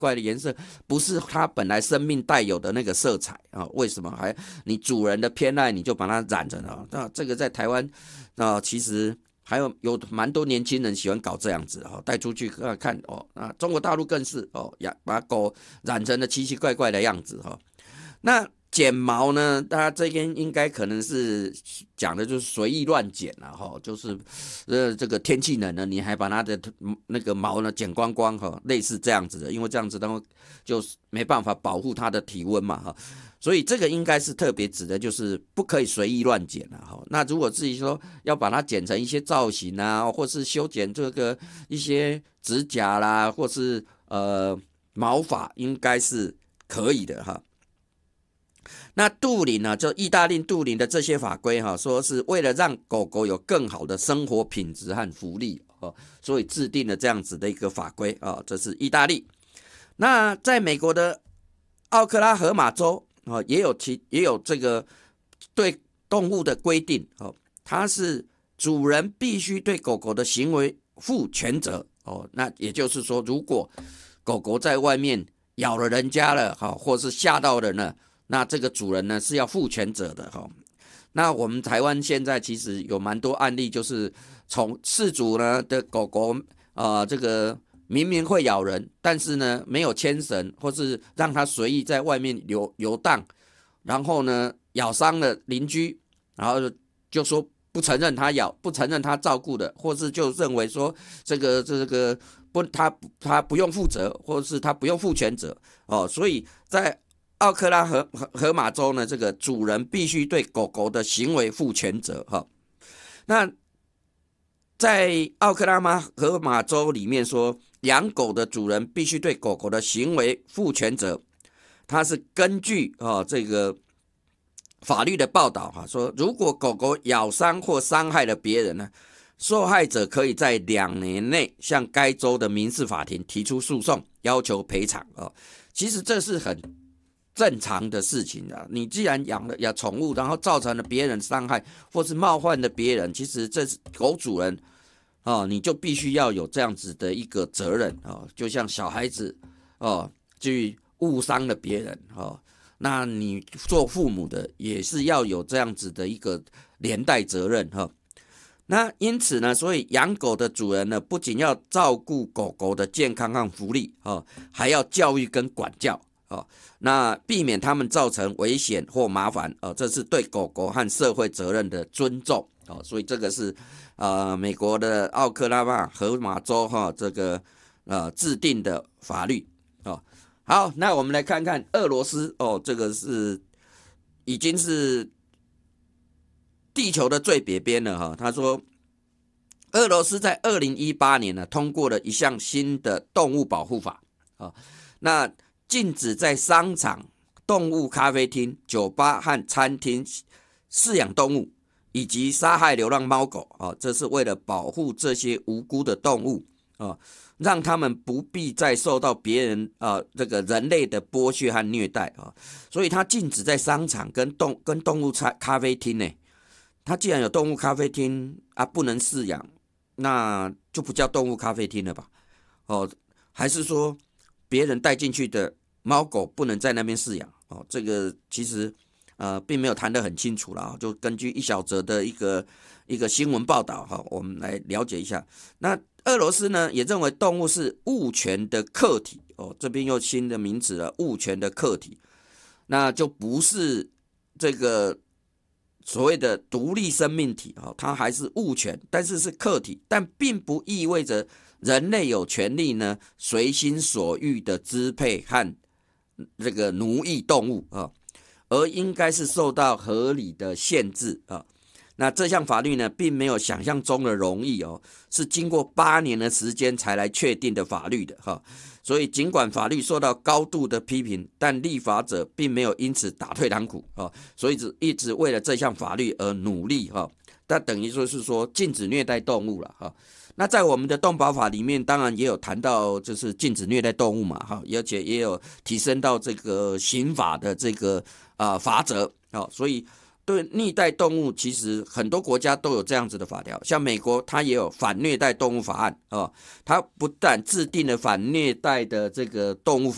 怪的颜色，不是它本来生命带有的那个色彩啊？为什么你主人的偏爱你就把它染成了？那这个在台湾其实还有蛮多年轻人喜欢搞这样子带出去看中国大陆更是把狗染成了奇奇怪怪的样子那剪毛呢，大家这边应该可能是讲的就是随意乱剪就是这个天气冷了，你还把它的那个毛呢剪光光类似这样子的，因为这样子就没办法保护它的体温嘛所以这个应该是特别指的就是不可以随意乱剪那如果自己说要把它剪成一些造型啊，或是修剪这个一些指甲啦，或是毛发，应该是可以的那杜林呢，就意大利杜林的这些法规说是为了让狗狗有更好的生活品质和福利所以制定了这样子的一个法规这是意大利。那在美国的奥克拉荷马州也有这个对动物的规定它是主人必须对狗狗的行为负全责那也就是说，如果狗狗在外面咬了人家了或是吓到人了，那这个主人呢是要负全责的那我们台湾现在其实有蛮多案例，就是从饲主呢的狗狗这个明明会咬人，但是呢没有牵绳，或是让它随意在外面游荡，然后呢咬伤了邻居，然后就说不承认他咬，不承认他照顾的，或是就认为说这个他不用负责，或是他不用负全责所以在奥克拉荷马州呢，这个主人必须对狗狗的行为负全责那在奥克拉荷马州里面说，养狗的主人必须对狗狗的行为负全责。它是根据这个法律的报道说如果狗狗咬伤或伤害了别人呢，受害者可以在2年内向该州的民事法庭提出诉讼，要求赔偿其实这是很正常的事情你既然养宠物，然后造成了别人伤害，或是冒犯了别人，其实这是狗主人你就必须要有这样子的一个责任就像小孩子去误伤了别人那你做父母的也是要有这样子的一个连带责任那因此呢，所以养狗的主人呢，不仅要照顾狗狗的健康和福利还要教育跟管教那避免他们造成危险或麻烦这是对狗狗和社会责任的尊重所以这个是美国的奥克拉荷马州这个制定的法律好，那我们来看看俄罗斯这个是已经是地球的最北边了他说俄罗斯在2018年呢通过了一项新的动物保护法那禁止在商场、动物咖啡厅、酒吧和餐厅饲养动物，以及杀害流浪猫狗这是为了保护这些无辜的动物让他们不必再受到别人这个人类的剥削和虐待所以他禁止在商场跟动物咖啡厅呢，他既然有动物咖啡厅不能饲养，那就不叫动物咖啡厅了吧还是说别人带进去的猫狗不能在那边饲养这个其实并没有谈得很清楚了就根据一小则的一个新闻报道我们来了解一下。那俄罗斯呢也认为动物是物权的客体这边又新的名词了，物权的客体，那就不是这个所谓的独立生命体它还是物权，但是是客体，但并不意味着人类有权利呢随心所欲的支配和这个奴役动物而应该是受到合理的限制那这项法律呢并没有想象中的容易是经过8年的时间才来确定的法律的所以尽管法律受到高度的批评，但立法者并没有因此打退堂鼓所以一直为了这项法律而努力那等于就是说禁止虐待动物了那在我们的动保法里面当然也有谈到就是禁止虐待动物嘛而且也有提升到这个刑法的这个罚则所以对虐待动物其实很多国家都有这样子的法条，像美国它也有反虐待动物法案它不但制定了反虐待的这个动物